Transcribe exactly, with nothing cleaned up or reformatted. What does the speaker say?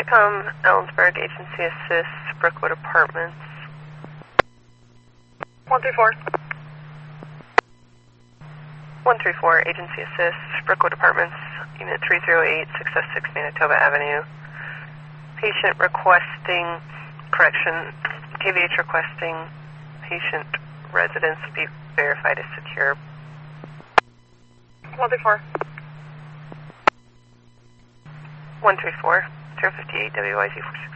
Intercom, Ellensburg, Agency Assist, Brookwood Apartments. one three four. one three four, Agency Assist, Brookwood Apartments, Unit three zero eight, Success six, Manitoba Avenue. Patient requesting, correction, K V H requesting patient residence be verified as secure. one three four. one three four, zero five eight, W Y Z four six.